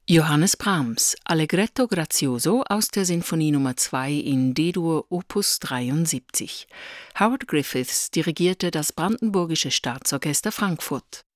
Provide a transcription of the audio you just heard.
Johannes Brahms, Allegretto grazioso aus der Sinfonie Nummer 2 in D-Dur Opus 73. Howard Griffiths dirigierte das Brandenburgische Staatsorchester Frankfurt.